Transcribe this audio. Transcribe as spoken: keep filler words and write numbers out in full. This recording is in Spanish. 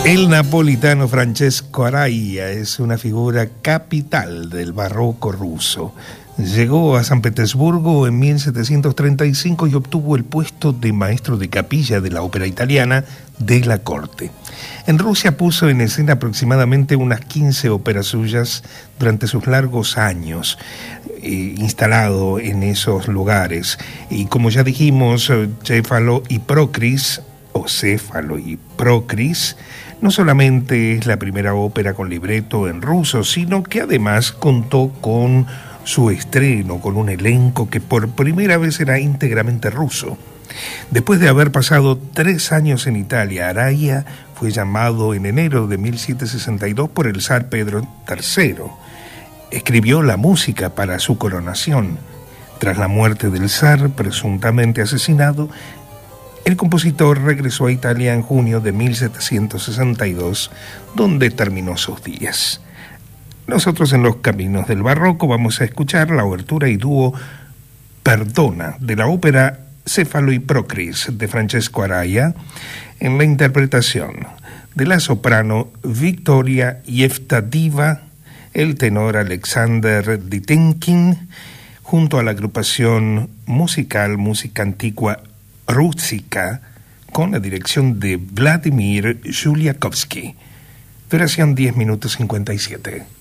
El napolitano Francesco Araya es una figura capital del barroco ruso. Llegó a San Petersburgo en mil setecientos treinta y cinco y obtuvo el puesto de maestro de capilla de la ópera italiana de la corte. En Rusia puso en escena aproximadamente unas quince óperas suyas durante sus largos años eh, instalado en esos lugares. Y como ya dijimos, Céfalo y Procris, o Céfalo y Procris, no solamente es la primera ópera con libreto en ruso, sino que además contó con su estreno, con un elenco que por primera vez era íntegramente ruso. Después de haber pasado tres años en Italia, Araya fue llamado en enero de mil setecientos sesenta y dos por el zar Pedro tercero. Escribió la música para su coronación. Tras la muerte del zar, presuntamente asesinado, el compositor regresó a Italia en junio de mil setecientos sesenta y dos, donde terminó sus días. Nosotros en Los Caminos del Barroco vamos a escuchar la obertura y dúo Perdona de la ópera Céfalo y Procris de Francesco Araya, en la interpretación de la soprano Victoria Yevstadeva, el tenor Alexander Ditenkin, junto a la agrupación musical Música Antigua Rústica, con la dirección de Vladimir Juliakovsky. Duración diez minutos cincuenta y siete.